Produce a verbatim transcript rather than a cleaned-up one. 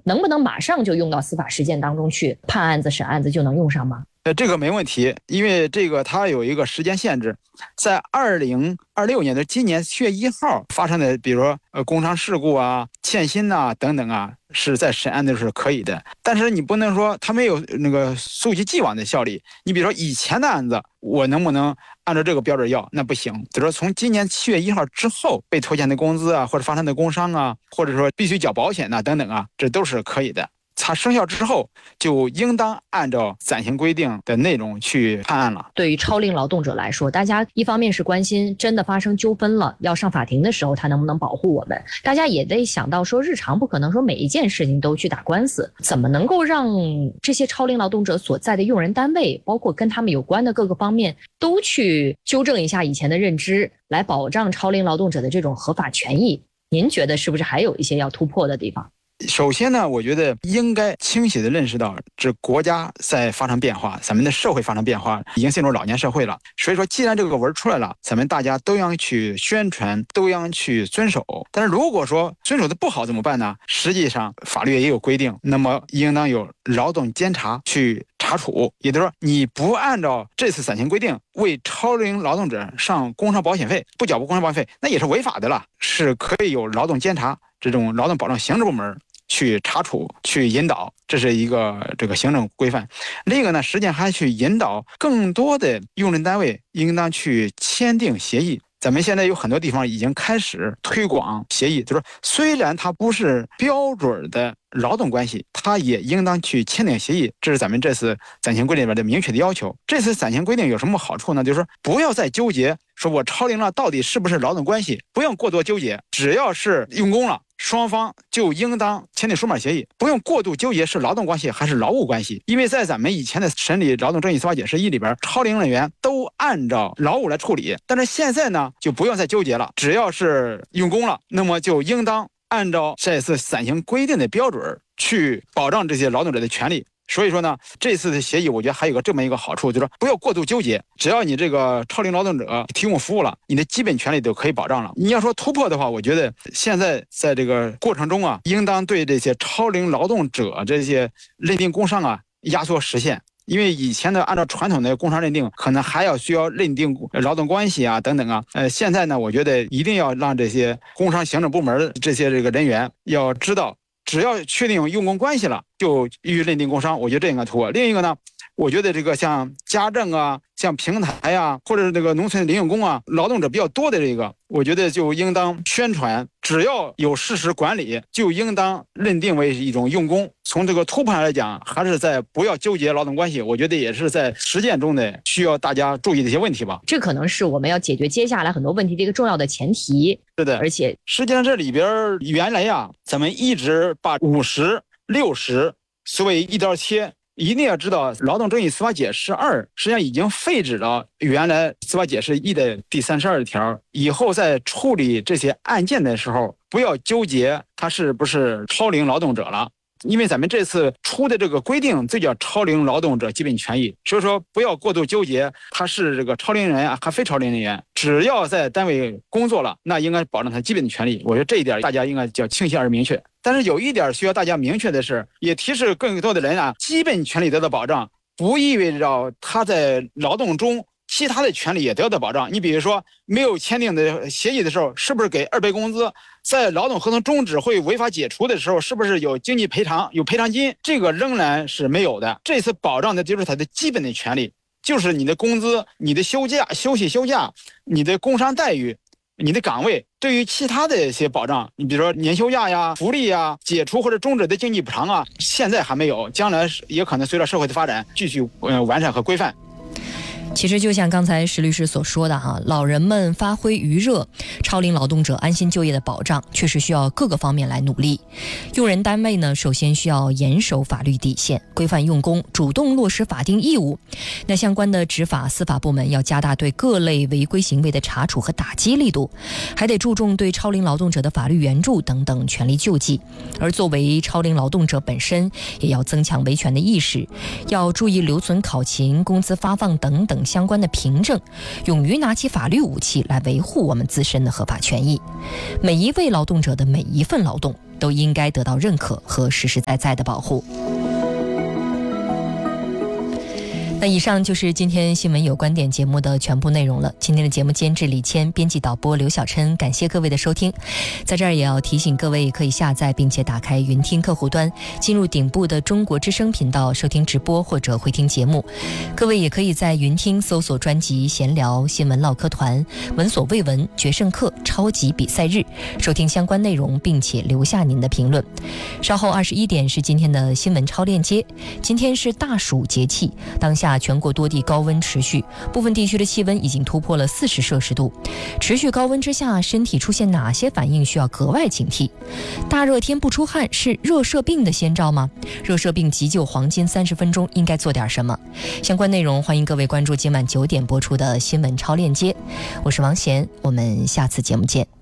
能不能马上就用到司法实践当中去，判案子审案子就能用上吗？ 呃，这个没问题，因为这个它有一个时间限制，在二零二六年的今年七月一号发生的，比如说呃工伤事故啊、欠薪呐、等等啊，是在审案的时候是可以的。但是你不能说它没有那个溯及既往的效力。你比如说以前的案子，我能不能按照这个标准要？那不行。就是说从今年七月一号之后被拖欠的工资啊，或者发生的工伤啊，或者说必须缴保险呐、啊、等等啊，这都是可以的。它生效之后，就应当按照暂行规定的内容去判案了。 对于超龄劳动者来说，大家一方面是关心真的发生纠纷了，要上法庭的时候，他能不能保护我们？大家也得想到说，日常不可能说每一件事情都去打官司，怎么能够让这些超龄劳动者所在的用人单位，包括跟他们有关的各个方面，都去纠正一下以前的认知，来保障超龄劳动者的这种合法权益？您觉得是不是还有一些要突破的地方？ 首先呢，我觉得应该清晰地认识到，这国家在发生变化，咱们的社会发生变化，已经进入老年社会了。所以说，既然这个文出来了，咱们大家都要去宣传，都要去遵守。但是如果说遵守的不好怎么办呢？实际上法律也有规定，那么应当有劳动监察去查处。也就是说，你不按照这次暂行规定为超龄劳动者上工伤保险费，不缴付工伤保险费，那也是违法的了，是可以有劳动监察这种劳动保障行政部门去查处、去引导，这是一个这个行政规范。另一个呢，实际上还去引导更多的用人单位应当去签订协议。咱们现在有很多地方已经开始推广协议，就是说虽然它不是标准的劳动关系，它也应当去签订协议，这是咱们这次暂行规定里边的明确的要求。这次暂行规定有什么好处呢？就是说不要再纠结说我超龄了到底是不是劳动关系，不用过多纠结，只要是用工了，双方就应当签订书面协议，不用过度纠结是劳动关系还是劳务关系。因为在咱们以前的审理劳动争议司法解释一里边，超龄人员都按照劳务来处理，但是现在呢就不用再纠结了，只要是用工了，那么就应当按照这次暂行规定的标准去保障这些劳动者的权利。所以说呢，这次的协议我觉得还有个这么一个好处，就是说不要过度纠结，只要你这个超龄劳动者提供服务了，你的基本权利都可以保障了。你要说突破的话，我觉得现在在这个过程中啊，应当对这些超龄劳动者这些认定工伤啊压缩实现。因为以前的按照传统的工伤认定，可能还要需要认定劳动关系啊等等啊。呃，现在呢，我觉得一定要让这些工伤行政部门这些这个人员要知道，只要确定用工关系了，就予以认定工伤。我觉得这应该突破。另一个呢，我觉得这个像家政啊、像平台啊，或者是这个农村零用工啊，劳动者比较多的这个，我觉得就应当宣传，只要有事实管理，就应当认定为一种用工。从这个突破上来讲，还是在不要纠结劳动关系，我觉得也是在实践中的需要大家注意的一些问题吧。 这可能是我们要解决接下来很多问题的一个重要的前提。 是的， 而且实际上这里边原来呀，咱们一直把五十、六十所谓一刀切。一定要知道，劳动争议司法解释二实际上已经废止了原来司法解释一的第三十二条。以后在处理这些案件的时候，不要纠结他是不是超龄劳动者了，因为咱们这次出的这个规定，这叫超龄劳动者基本权益，所以说不要过度纠结他是这个超龄人员还非超龄人员，只要在单位工作了，那应该保障他基本的权利。我觉得这一点大家应该叫清晰而明确。但是有一点需要大家明确的是，也提示更多的人啊，基本权利得到保障，不意味着他在劳动中其他的权利也得到保障。你比如说，没有签订的协议的时候，是不是给二倍工资？在劳动合同终止会违法解除的时候，是不是有经济赔偿、有赔偿金？这个仍然是没有的。这次保障的就是他的基本的权利，就是你的工资、你的休假、休息休假、你的工伤待遇、你的岗位。对于其他的一些保障，你比如说年休假呀、福利呀、解除或者终止的经济补偿啊，现在还没有，将来也可能随着社会的发展继续呃完善和规范。 其实就像刚才石律师所说的哈，老人们发挥余热，超龄劳动者安心就业的保障确实需要各个方面来努力。用人单位呢，首先需要严守法律底线，规范用工，主动落实法定义务。那相关的执法司法部门要加大对各类违规行为的查处和打击力度，还得注重对超龄劳动者的法律援助等等权利救济。而作为超龄劳动者本身，也要增强维权的意识，要注意留存考勤、工资发放等等等相关的凭证，勇于拿起法律武器来维护我们自身的合法权益。每一位劳动者的每一份劳动都应该得到认可和实实在在的保护。那以上就是今天新闻有观点节目的全部内容了。今天的节目监制李谦，编辑导播刘小琛，感谢各位的收听。在这儿也要提醒各位，可以下载并且打开云听客户端，进入顶部的中国之声频道收听直播或者回听节目。各位也可以在云听搜索专辑闲聊、新闻唠嗑团、闻所未闻、决胜客、超级比赛日，收听相关内容并且留下您的评论。稍后二十一点是今天的新闻超链接。今天是大暑节气，当下全国多地高温持续，部分地区的气温已经突破了四十摄氏度。持续高温之下，身体出现哪些反应需要格外警惕？大热天不出汗是热射病的先兆吗？热射病急救黄金三十分钟应该做点什么？相关内容欢迎各位关注今晚九点播出的新闻超链接。我是王贤，我们下次节目见。